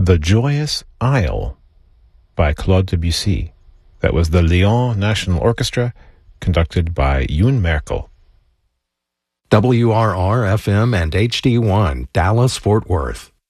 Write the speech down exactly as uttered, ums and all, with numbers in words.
The Joyous Isle by Claude Debussy. That was the Lyon National Orchestra, conducted by Yoon Merkel. W R R F M and H D one, Dallas, Fort Worth.